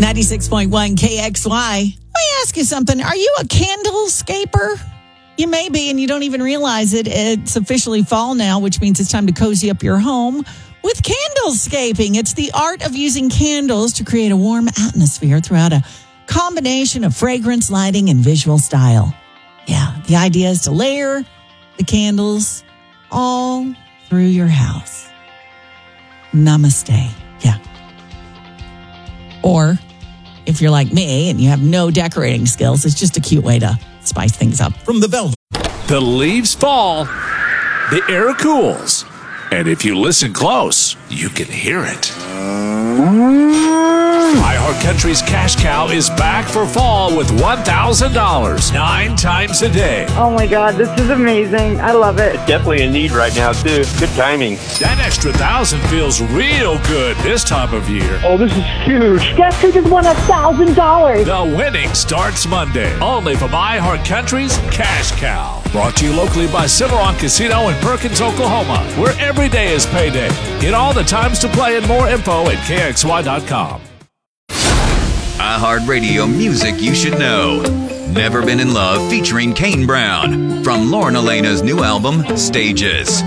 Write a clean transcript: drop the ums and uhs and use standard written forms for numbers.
96.1 KXY. Let me ask you something. Are you a candlescaper? You may be, and you don't even realize it. It's officially fall now, which means it's time to cozy up your home with candlescaping. It's the art of using candles to create a warm atmosphere throughout a combination of fragrance, lighting, and visual style. Yeah, the idea is to layer the candles all through your house. Namaste. Yeah. Or if you're like me and you have no decorating skills, it's just a cute way to spice things up. From the Velvet. The leaves fall, the air cools, and if you listen close, you can hear it. iHeartCountry's Cash Cow is back for fall with $1,000 9 times a day. Oh my God, this is amazing. I love it. It's definitely a need right now, too. Good timing. That extra $1,000 feels real good this time of year. Oh, this is huge. Guess who just won $1,000? The winning starts Monday, only from iHeartCountry's Cash Cow. Brought to you locally by Cimarron Casino in Perkins, Oklahoma, where every day is payday. Get all the times to play and more info at KXY.com. iHeartRadio music you should know. Never Been in Love featuring Kane Brown from Lauren Elena's new album, Stages.